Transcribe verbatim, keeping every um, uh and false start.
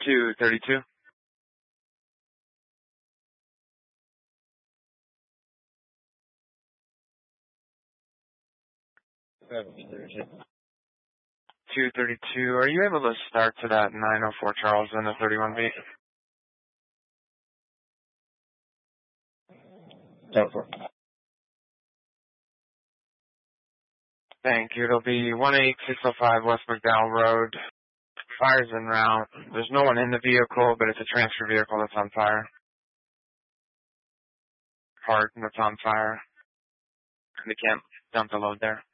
two thirty-two. two thirty-two. Are you able to start to that nine oh four Charles in the thirty-one beat? ten four. Thank you. It'll be one eight six oh five West McDowell Road. Fire's en route. There's no one in the vehicle, but it's a transfer vehicle that's on fire. Part that's on fire. And they can't dump the load there.